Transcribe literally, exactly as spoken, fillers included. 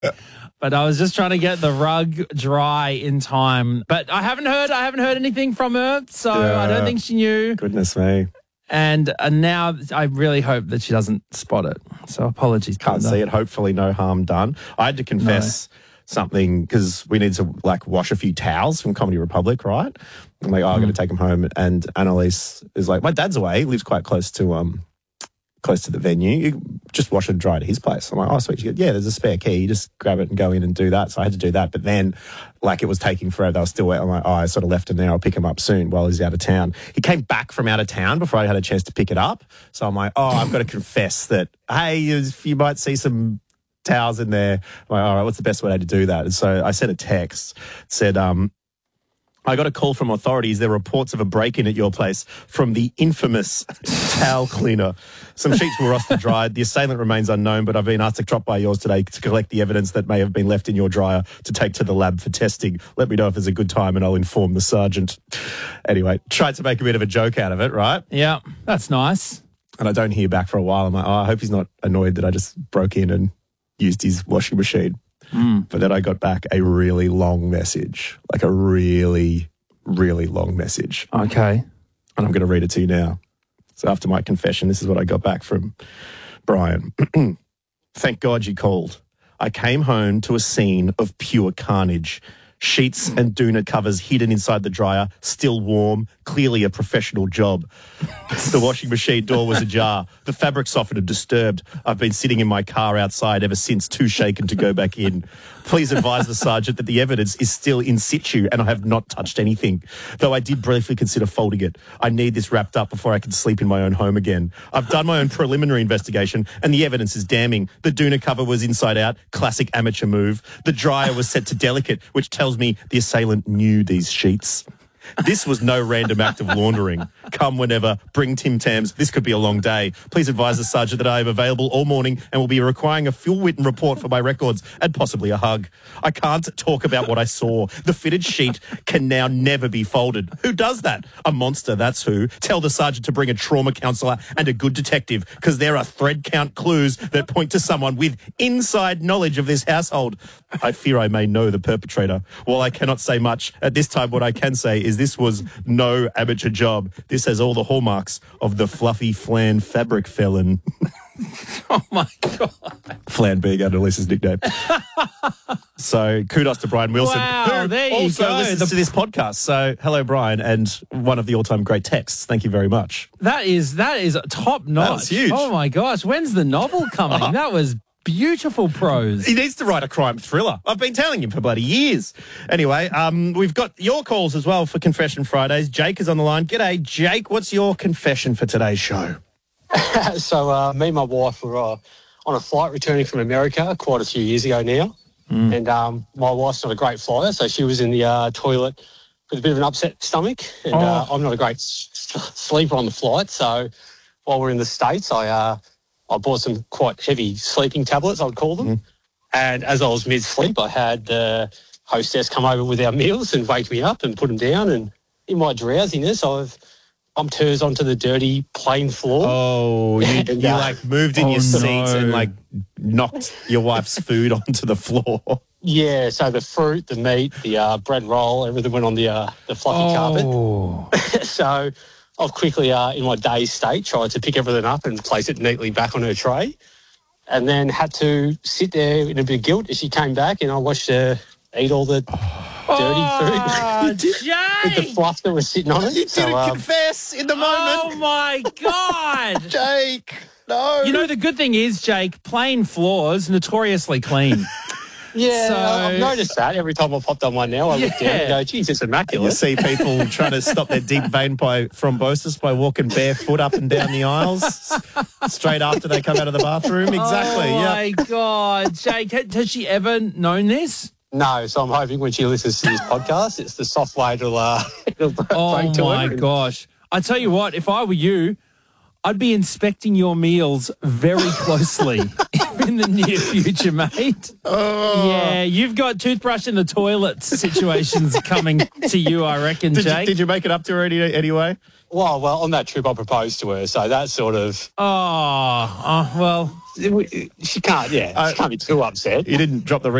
But I was just trying to get the rug dry in time. But I haven't heard I haven't heard anything from her, so Yeah. I don't think she knew. Goodness me. And uh, now I really hope that she doesn't spot it. So apologies. Can't Belinda. see it. Hopefully no harm done. I had to confess something because we need to like wash a few towels from Comedy Republic, right? I'm like, oh, I'm Mm. going to take them home. And Annalise is like, my dad's away. He lives quite close to um close to the venue. You just wash and dry at his place. I'm like, oh, sweet. She goes, yeah, there's a spare key. You just grab it and go in and do that. So I had to do that. But then, like, it was taking forever. They were still wet. I'm like, oh, I sort of left him there. I'll pick him up soon while he's out of town. He came back from out of town before I had a chance to pick it up. So I'm like, oh, I've got to confess that, hey, you might see some towels in there. I'm like, all right, what's the best way to do that? And so I sent a text, said, um, I got a call from authorities. There are reports of a break-in at your place from the infamous towel cleaner. Some sheets were lost and dried. The assailant remains unknown, but I've been asked to drop by yours today to collect the evidence that may have been left in your dryer to take to the lab for testing. Let me know if it's a good time and I'll inform the sergeant. Anyway, tried to make a bit of a joke out of it, right? Yeah, that's nice. And I don't hear back for a while. I'm like, oh, I hope he's not annoyed that I just broke in and used his washing machine. Mm. But then I got back a really long message, like a really, really long message. Okay. And I'm going to read it to you now. So after my confession, this is what I got back from Brian. Thank God you called. I came home to a scene of pure carnage. Sheets and doona covers hidden inside the dryer, still warm, clearly a professional job. The washing machine door was ajar. The fabric softener disturbed. I've been sitting in my car outside ever since, too shaken to go back in. Please advise the sergeant that the evidence is still in situ and I have not touched anything. Though I did briefly consider folding it. I need this wrapped up before I can sleep in my own home again. I've done my own preliminary investigation and the evidence is damning. The doona cover was inside out, classic amateur move. The dryer was set to delicate, which tells me the assailant knew these sheets. This was no random act of laundering. Come whenever, bring Tim Tams. This could be a long day. Please advise the sergeant that I am available all morning and will be requiring a full written report for my records and possibly a hug. I can't talk about what I saw. The fitted sheet can now never be folded. Who does that? A monster, that's who. Tell the sergeant to bring a trauma counsellor and a good detective because there are thread count clues that point to someone with inside knowledge of this household. I fear I may know the perpetrator. While I cannot say much, at this time what I can say is this was no amateur job. This has all the hallmarks of the fluffy flan fabric felon. Oh, my God. Flan being Annalise's nickname. So kudos to Brian Wilson, Wow, who there you also go. listens The- to this podcast. So hello, Brian, and one of the all-time great texts. Thank you very much. That is that is top notch. That was huge. Oh, my gosh. When's the novel coming? That was beautiful prose. He needs to write a crime thriller. I've been telling him for bloody years. Anyway, um, we've got your calls as well for Confession Fridays. Jake is on the line. G'day, Jake. What's your confession for today's show? So uh, me and my wife were uh, on a flight returning from America quite a few years ago now. Mm. And um, my wife's not a great flyer, so she was in the uh, toilet with a bit of an upset stomach. And uh, I'm not a great s- sleeper on the flight, so while we're in the States, I uh, I bought some quite heavy sleeping tablets, I'd call them. Mm. And as I was mid-sleep, I had the hostess come over with our meals and wake me up and put them down. And in my drowsiness, I've bumped hers onto the dirty plain floor. Oh, you, And, you uh, like moved in oh, your seats no. and like knocked your wife's food onto the floor. Yeah, so the fruit, the meat, the uh, bread roll, everything went on the uh, the fluffy Oh. carpet. So I've quickly, uh, in my dazed state, tried to pick everything up and place it neatly back on her tray, and then had to sit there in a bit of guilt as she came back, and I watched her eat all the dirty Oh, food with the Jake! fluff that was sitting on it. You So, didn't um, confess in the Oh, moment. my God. Jake, no. You know, the good thing is, Jake, plain floors, notoriously clean. yeah, So- I've noticed that every time I've popped on one now, I look down Yeah. and go, geez, it's You immaculate. see people trying to stop their deep vein by thrombosis by walking barefoot up and down the aisles straight after they come out of the bathroom. Exactly. Oh, yeah. my God. Jake, ha- has she ever known this? No, so I'm hoping when she listens to this podcast, it's the soft way to uh, it'll break Oh, to my her. And- gosh. I tell you what, if I were you, I'd be inspecting your meals very closely. If in the near future, mate. Oh. Yeah, you've got toothbrush in the toilet situations coming to you, I reckon, Did you, Jake. did you make it up to her any, anyway? Well, well, on that trip, I proposed to her, so that sort of oh, oh, well. she can't. Yeah, I- she can't be too upset. You didn't drop the